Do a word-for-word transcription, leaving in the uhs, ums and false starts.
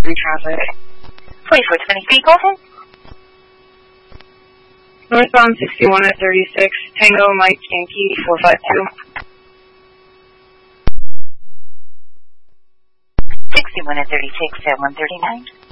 through traffic. forty-four twenty-three, go ahead. Northbound sixty-one at thirty-six, Tango Mike Yankee four five two. sixty-one at thirty-six at one thirty-nine.